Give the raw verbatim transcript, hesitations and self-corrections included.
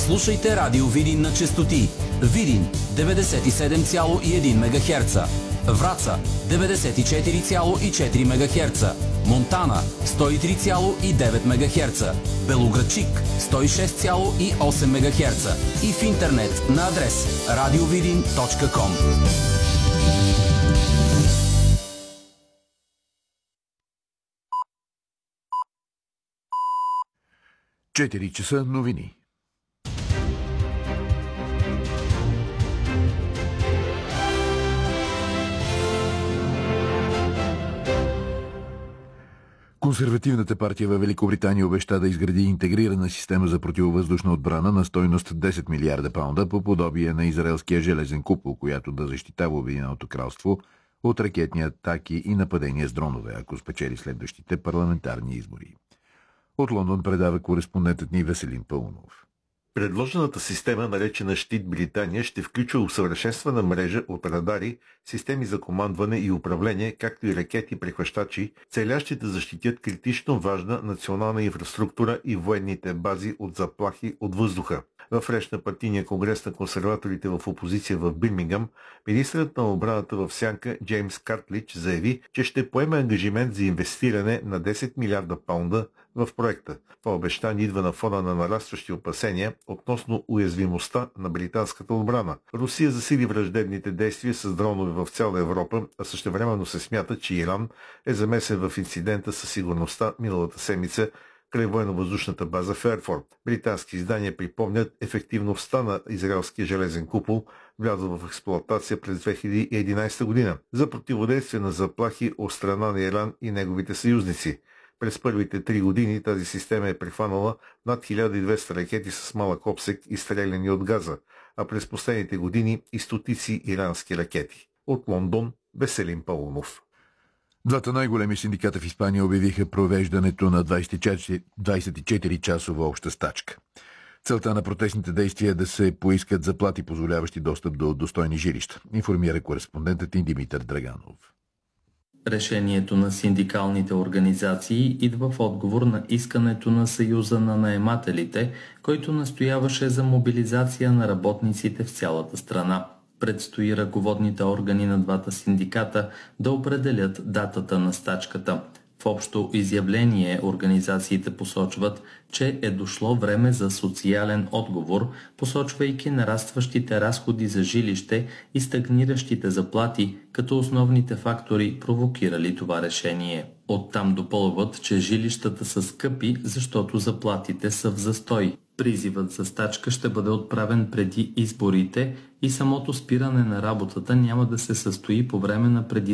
Слушайте Радио Видин на честоти Видин деветдесет и седем цяло и едно мегахерца, Враца деветдесет и четири цяло и четири мегахерца, Монтана сто и три цяло и девет мегахерца, Белоградчик сто и шест цяло и осем мегахерца и в интернет на адрес радиовидин точка ком. четири часа новини. Консервативната партия във Великобритания обеща да изгради интегрирана система за противовъздушна отбрана на стойност десет милиарда паунда по подобие на израелския железен купол, която да защитава Обединеното кралство от ракетни атаки и нападения с дронове, ако спечели следващите парламентарни избори. От Лондон предава кореспондентът ни Веселин Пълнов. Предложената система, наречена Щит Британия, ще включва усъвършенствана мрежа от радари, системи за командване и управление, както и ракети-прехващачи, целящи да защитят критично важна национална инфраструктура и военните бази от заплахи от въздуха. В реч на партийния конгрес на консерваторите в опозиция в Бирмингъм, министърът на отбраната в сянка Джеймс Картлич заяви, че ще поеме ангажимент за инвестиране на десет милиарда паунда в проекта. Това обещание идва на фона на нарастващи опасения относно уязвимостта на британската отбрана. Русия засили враждебните действия с дронове в цяла Европа, а същевременно се смята, че Иран е замесен в инцидента със сигурността миналата седмица край военно-въздушната база в Ерфорд. Британски издания припомнят ефективността на израелския железен купол, влязъл в експлоатация през две хиляди и единадесета година, за противодействие на заплахи от страна на Иран и неговите съюзници. През първите три години тази система е прихванала над хиляда и двеста ракети с малък обсек, изстреляни от Газа, а през последните години и стотици ирански ракети. От Лондон, Веселин Пълнов. Двата най-големи синдиката в Испания обявиха провеждането на двадесет и четири часова обща стачка. Целта на протестните действия е да се поискат заплати, позволяващи достъп до достойни жилища, информира кореспондентът ни Димитър Драганов. Решението на синдикалните организации идва в отговор на искането на Съюза на наемателите, който настояваше за мобилизация на работниците в цялата страна. Предстои ръководните органи на двата синдиката да определят датата на стачката. В общо изявление организациите посочват, че е дошло време за социален отговор, посочвайки нарастващите разходи за жилище и стагниращите заплати като основните фактори, провокирали това решение. Оттам допълват, че жилищата са скъпи, защото заплатите са в застой. Призивът за стачка ще бъде отправен преди изборите и самото спиране на работата няма да се състои по време на преди